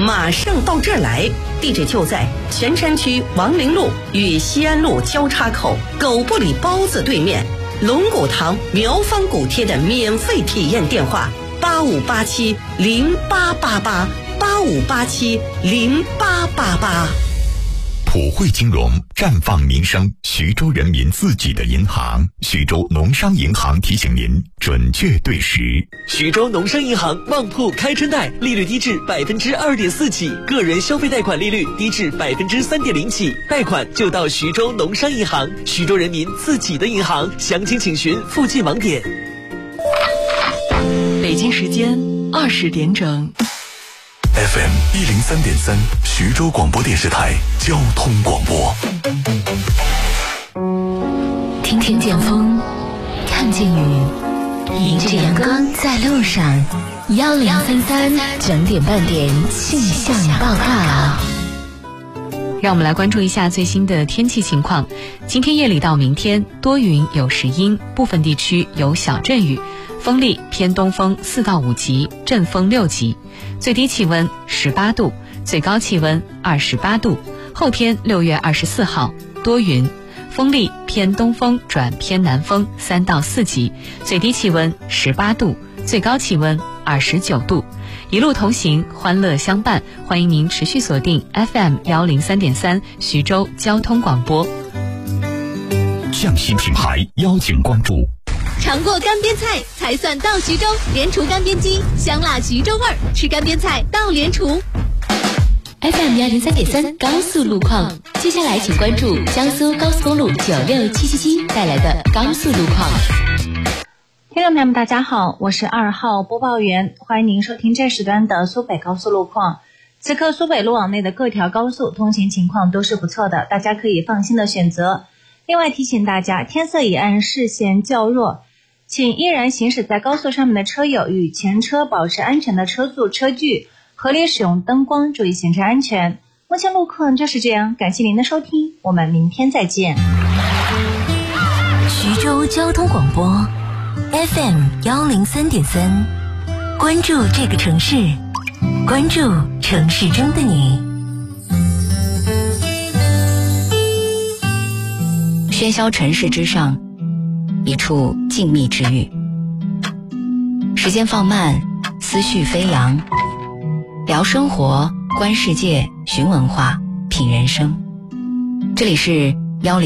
马上到这儿来，地址就在泉山区王陵路与西安路交叉口狗不理包子对面，龙骨堂苗方骨贴的免费体验电话8587088885870888。 普惠金融，绽放民生，徐州人民自己的银行。徐州农商银行提醒您准确对时。 徐州农商银行旺铺开春贷，利率低至2.4%起，个人消费贷款利率低至3.0%起，贷款就到徐州农商银行，徐州人民自己的银行。详情请询附近网点。 北京时间20点整。 FM 103.3，徐州广播电视台交通广播。 听听见风，看见雨，迎着阳光在路上。1033整点半点气象报告。 让我们来关注一下最新的天气情况。今天夜里到明天多云有时阴，部分地区有小阵雨，风力偏东风4到5级，阵风6级，最低气温18度，最高气温28度。后天6月24号多云，风力偏东风转偏南风3到4级，最低气温18度，最高气温29度。一路同行，欢乐相伴，欢迎您持续锁定 FM 103.3徐州交通广播。 匠心品牌邀请关注。 尝过干煸菜才算到徐州，莲厨干煸鸡，香辣徐州味儿，吃干煸菜到莲厨。 FM 103.3高速路况，接下来请关注江苏高速公路96777带来的高速路况。 听众朋友们大家好，我是2号播报员，欢迎您收听这时段的苏北高速路况。此刻苏北路网内的各条高速通行情况都是不错的，大家可以放心的选择。另外提醒大家，天色已暗，视线较弱，请依然行驶在高速上面的车友与前车保持安全的车速车距，合理使用灯光，注意行车安全。目前路况就是这样，感谢您的收听，我们明天再见。 徐州交通广播 FM 103.3，关注这个城市，关注城市中的你。 喧嚣尘世之上，一处静谧之域。时间放慢，思绪飞扬，聊生活，观世界，寻文化，品人生。这里是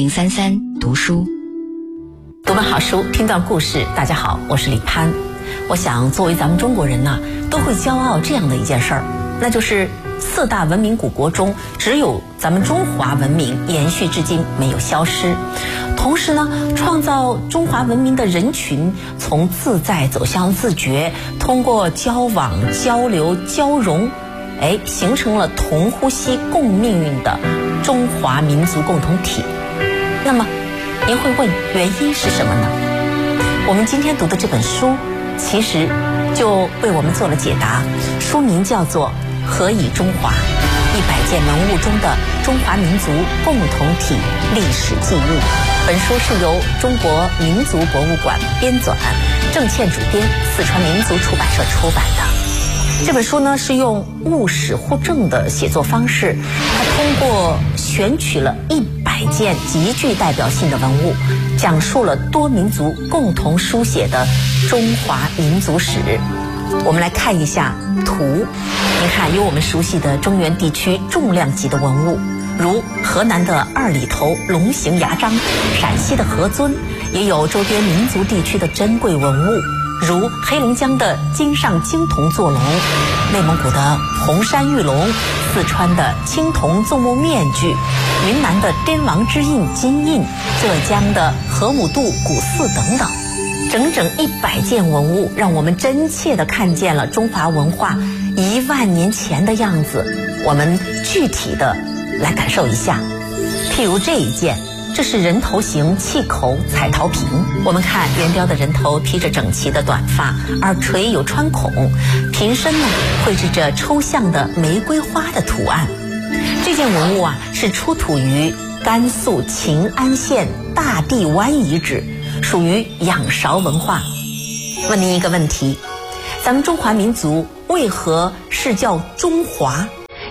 1033读书， 读本好书，听段故事。大家好，我是李潘。我想作为咱们中国人呢，都会骄傲这样的一件事儿，那就是4大文明古国中，只有咱们中华文明延续至今，没有消失。同时呢，创造中华文明的人群从自在走向自觉，通过交往、交流、交融，形成了同呼吸共命运的中华民族共同体。那么您会问，原因是什么呢？我们今天读的这本书其实就为我们做了解答，书名叫做《何以中华？100件文物中的中华民族共同体历史记录》。本书是由中国民族博物馆编纂，郑倩主编，四川民族出版社出版的。这本书呢是用务实互证的写作方式，它通过选取了100件极具代表性的文物，讲述了多民族共同书写的中华民族史。我们来看一下图，您看有我们熟悉的中原地区重量级的文物，如河南的2里头龙形牙璋，陕西的何尊，也有周边民族地区的珍贵文物，如黑龙江的金上青铜坐龙，内蒙古的红山玉龙，四川的青铜纵目面具，云南的滇王之印金印，浙江的河姆渡古寺等等。整整100件文物，让我们真切地看见了中华文化1万年前的样子。我们具体的来感受一下，譬如这一件，这是人头形气口彩陶瓶。我们看圆雕的人头披着整齐的短发，耳垂有穿孔，瓶身呢绘制着抽象的玫瑰花的图案。这件文物啊是出土于甘肃秦安县大地湾遗址，属于仰韶文化。问您一个问题，咱们中华民族为何是叫中华？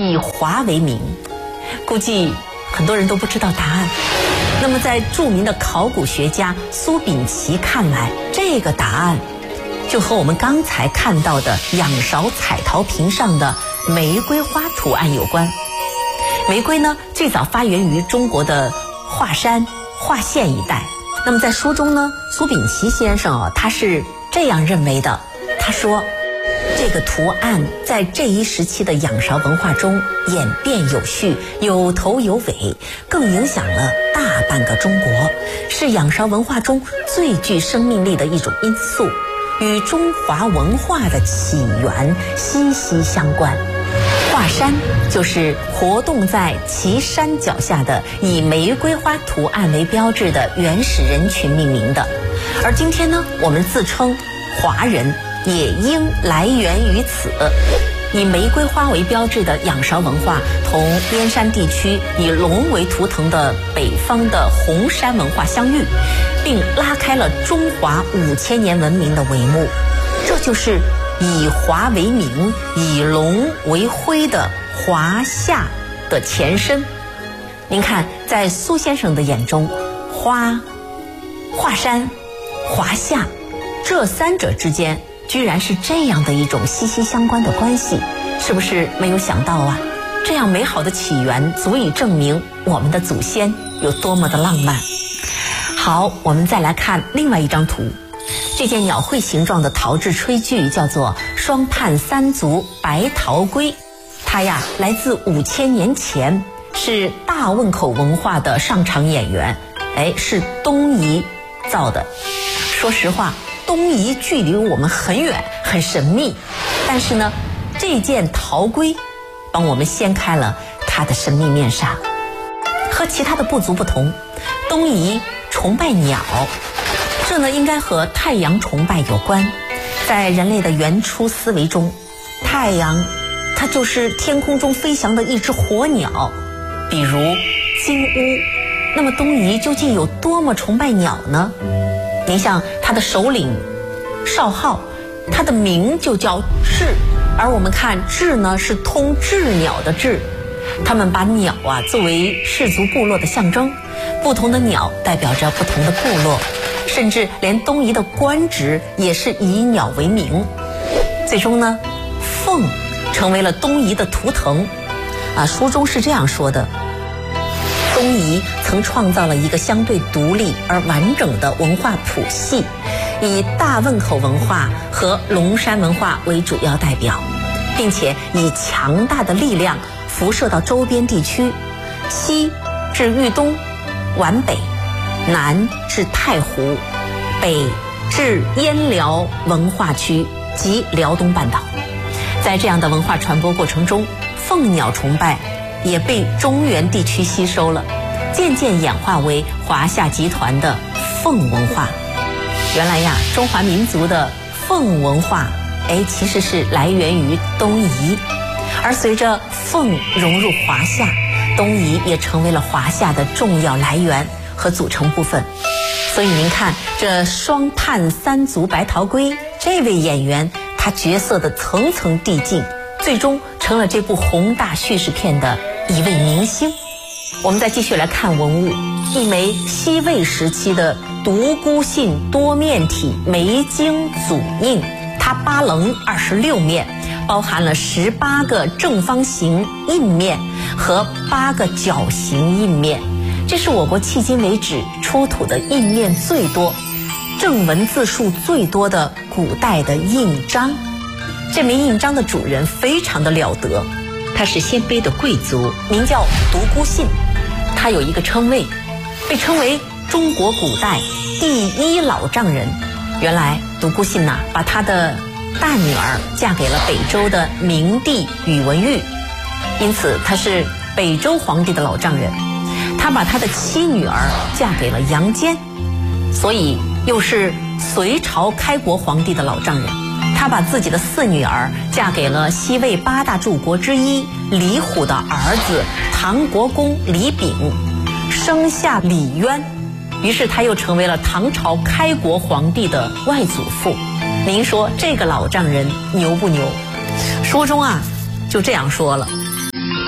以华为名？估计很多人都不知道答案。那么在著名的考古学家苏秉琦看来，这个答案就和我们刚才看到的仰韶彩陶瓶上的玫瑰花图案有关。玫瑰呢，最早发源于中国的华山、华县一带。那么在书中呢，苏秉琦先生他是这样认为的，他说这个图案在这一时期的仰韶文化中演变有序，有头有尾，更影响了大半个中国，是仰韶文化中最具生命力的一种因素，与中华文化的起源息息相关。华山就是活动在其山脚下的以玫瑰花图案为标志的原始人群命名的，而今天呢，我们自称华人也应来源于此。以玫瑰花为标志的仰韶文化同燕山地区以龙为图腾的北方的红山文化相遇，并拉开了中华5000年文明的帷幕。这就是以华为名，以龙为徽的华夏的前身。您看，在苏先生的眼中，华山、华夏这三者之间居然是这样的一种息息相关的关系，是不是没有想到啊？这样美好的起源足以证明我们的祖先有多么的浪漫。好，我们再来看另外一张图。这件鸟喙形状的陶制炊具叫做双畔三足白陶龟，它呀来自5000年前，是大汶口文化的上场演员，是东夷造的。说实话，东夷距离我们很远，很神秘，但是呢，这件陶龟帮我们掀开了它的神秘面纱。和其他的部族不同，东夷崇拜鸟，这呢应该和太阳崇拜有关。在人类的原初思维中，太阳它就是天空中飞翔的一只火鸟，比如金乌。那么东夷究竟有多么崇拜鸟呢？您像他的首领少昊，他的名就叫雉，而我们看雉呢是通雉鸟的雉。他们把鸟作为氏族部落的象征，不同的鸟代表着不同的部落，甚至连东夷的官职也是以鸟为名。最终呢，凤成为了东夷的图腾。书中是这样说的：东夷曾创造了一个相对独立而完整的文化谱系，以大汶口文化和龙山文化为主要代表，并且以强大的力量辐射到周边地区，西至豫东、皖北，南至太湖，北至燕辽文化区及辽东半岛。在这样的文化传播过程中，凤鸟崇拜也被中原地区吸收了，渐渐演化为华夏集团的凤文化。原来呀，中华民族的凤文化其实是来源于东夷，而随着凤融入华夏，东夷也成为了华夏的重要来源和组成部分。所以您看，这双畔三足白陶龟这位演员，他角色的层层递进，最终成了这部宏大叙事片的一位明星。我们再继续来看文物，一枚西魏时期的独孤信多面体梅经组印，它8棱26面，包含了18个正方形印面和8个角形印面。这是我国迄今为止出土的印面最多、正文字数最多的古代的印章。这枚印章的主人非常的了得，他是鲜卑的贵族，名叫独孤信。他有一个称谓，被称为中国古代第1老丈人。原来独孤信把他的大女儿嫁给了北周的明帝宇文毓，因此他是北周皇帝的老丈人。他把他的妻女儿嫁给了杨坚，所以又是隋朝开国皇帝的老丈人。他把自己的4女儿嫁给了西魏8大柱国之一李虎的儿子唐国公李炳，生下李渊，于是他又成为了唐朝开国皇帝的外祖父。您说这个老丈人牛不牛？书中就这样说了：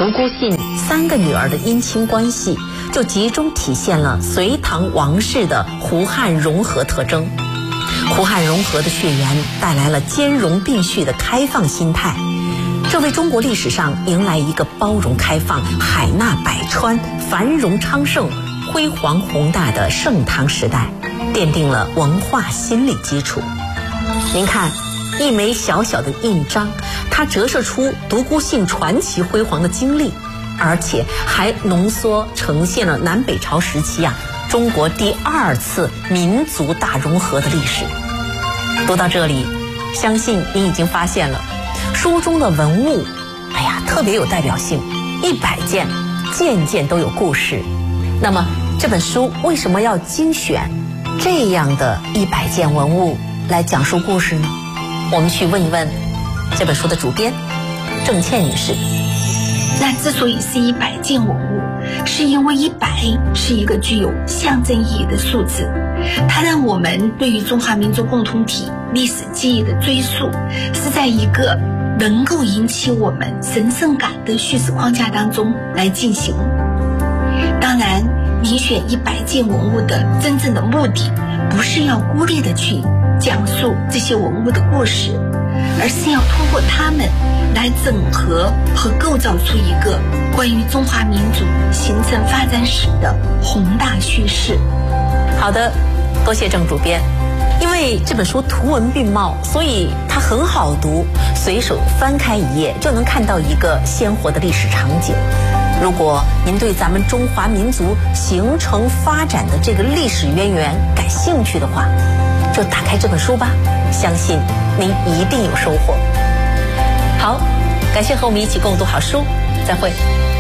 独孤信3个女儿的姻亲关系，就集中体现了隋唐王室的胡汉融合特征。胡汉融合的血缘带来了兼容并蓄的开放心态，这为中国历史上迎来一个包容开放、海纳百川、繁荣昌盛、辉煌宏大的盛唐时代奠定了文化心理基础。您看，一枚小小的印章，它折射出独孤信传奇辉煌的经历，而且还浓缩呈现了南北朝时期中国第2次民族大融合的历史。读到这里，相信您已经发现了，书中的文物，特别有代表性，100件，件件都有故事。那么这本书为什么要精选这样的100件文物来讲述故事呢？我们去问一问这本书的主编郑倩女士。 那之所以是100件文物，是因为100是一个具有象征意义的数字，它让我们对于中华民族共同体历史记忆的追溯，是在一个能够引起我们神圣感的叙事框架当中来进行。当然，遴选100件文物的真正的目的，不是要孤立的去讲述这些文物的故事，而是要通过它们来整合和构造出一个关于中华民族形成发展史的宏大叙事。 好的，多谢郑主编。因为这本书图文并茂，所以它很好读，随手翻开一页就能看到一个鲜活的历史场景。如果您对咱们中华民族形成发展的这个历史渊源感兴趣的话，就打开这本书吧，相信您一定有收获。好，感谢和我们一起共读好书，再会。